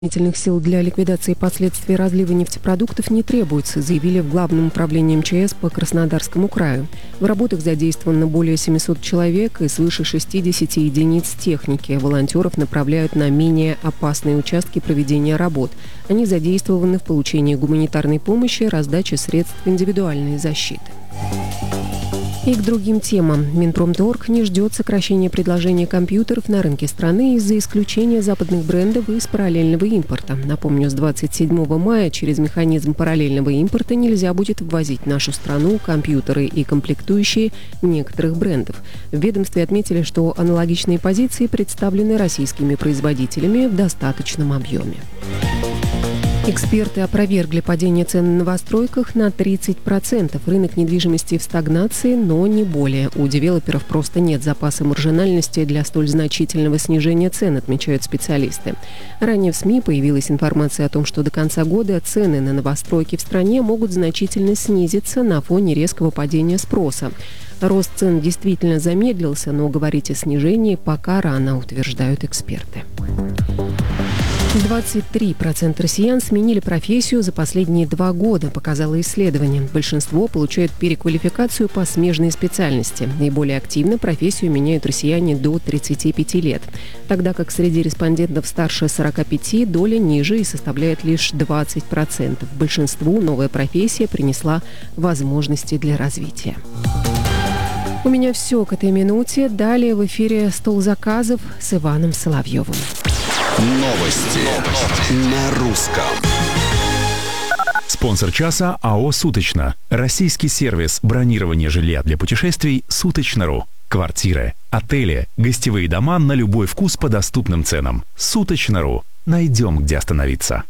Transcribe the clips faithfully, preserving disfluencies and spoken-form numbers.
Дополнительных сил для ликвидации последствий разлива нефтепродуктов не требуется, заявили в Главном управлении эм че эс по Краснодарскому краю. В работах задействовано более семисот человек и свыше шестидесяти единиц техники. Волонтеров направляют на менее опасные участки проведения работ. Они задействованы в получении гуманитарной помощи, раздаче средств индивидуальной защиты. И к другим темам. Минпромторг не ждет сокращения предложения компьютеров на рынке страны из-за исключения западных брендов из параллельного импорта. Напомню, с двадцать седьмого мая через механизм параллельного импорта нельзя будет ввозить в нашу страну компьютеры и комплектующие некоторых брендов. В ведомстве отметили, что аналогичные позиции представлены российскими производителями в достаточном объеме. Эксперты опровергли падение цен на новостройках на тридцать процентов. Рынок недвижимости в стагнации, но не более. У девелоперов просто нет запаса маржинальности для столь значительного снижения цен, отмечают специалисты. Ранее в СМИ появилась информация о том, что до конца года цены на новостройки в стране могут значительно снизиться на фоне резкого падения спроса. Рост цен действительно замедлился, но говорить о снижении пока рано, утверждают эксперты. двадцать три процента россиян сменили профессию за последние два года, показало исследование. Большинство получают переквалификацию по смежной специальности. Наиболее активно профессию меняют россияне до тридцати пяти лет. Тогда как среди респондентов старше сорока пяти доля ниже и составляет лишь двадцать процентов. Большинству новая профессия принесла возможности для развития. У меня все к этой минуте. Далее в эфире «Стол заказов» с Иваном Соловьевым. Новости, Новости. На русском. Спонсор часа АО «Суточно». Российский сервис бронирования жилья для путешествий «Суточно.ру». Квартиры, отели, гостевые дома на любой вкус по доступным ценам. «Суточно.ру». Найдем, где остановиться.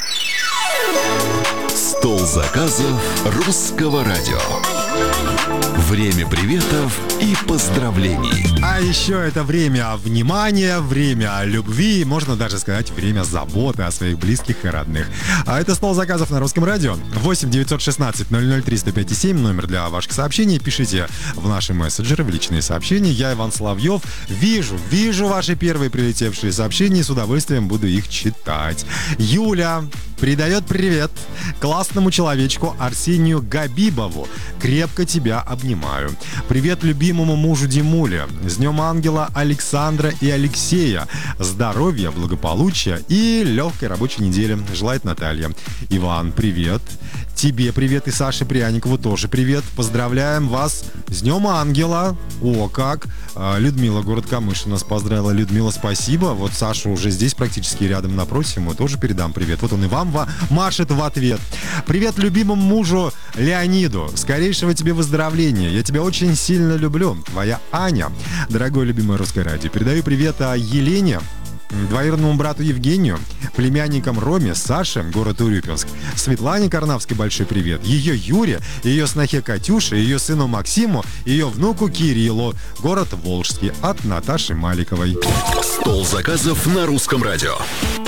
Стол заказов русского радио. Время приветов и поздравлений. А еще это время внимания, время любви, можно даже сказать, время заботы о своих близких и родных. А это стол заказов на русском радио. восемь девятьсот шестнадцать ноль ноль три сто пять семь, номер для ваших сообщений. Пишите в наши мессенджеры, в личные сообщения. Я Иван Соловьев. Вижу, вижу ваши первые прилетевшие сообщения и с удовольствием буду их читать. Юля передает привет классному человечку Арсению Габибову. Крепко тебя обнимаю. Привет любимому мужу Димуле. С Днем Ангела Александра и Алексея. Здоровья, благополучия и легкой рабочей недели. Желает Наталья. Иван, привет. Тебе привет и Саше Пряникову тоже привет. Поздравляем вас с Днем Ангела. О, как. Людмила, город Камыш, нас поздравила. Людмила, спасибо. Вот Саша уже здесь практически рядом напротив. Ему тоже передам привет. Вот он и вам машет в ответ. Привет любимому мужу Леониду. Скорейшего тебе выздоровления. Я тебя очень сильно люблю. Твоя Аня. Дорогое любимое русское радио. Передаю привет Елене, двоюродному брату Евгению, племянникам Роме, Саше, город Урюпинск, Светлане Карнавской большой привет, ее Юре, ее снохе Катюше, ее сыну Максиму, ее внуку Кириллу, город Волжский, от Наташи Маликовой. Стол заказов на русском радио.